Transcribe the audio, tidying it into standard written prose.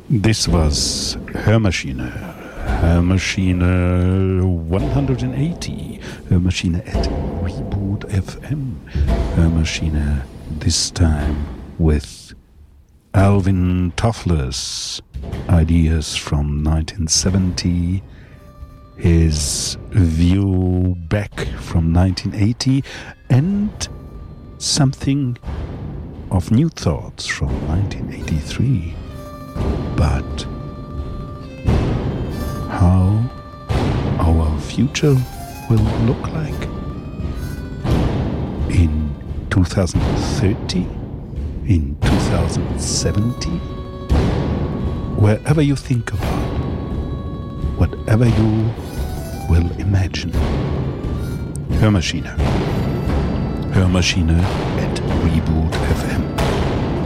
This was Hörmaschine. Hörmaschine 180. Hörmaschine at Reboot FM. Hörmaschine this time with Alvin Toffler's ideas from 1970. His view back from 1980 and something of new thoughts from 1983. But how our future will look like in 2030, in 2070, wherever you think about, whatever you will imagine. Hörmaschine. Hörmaschine at Reboot FM.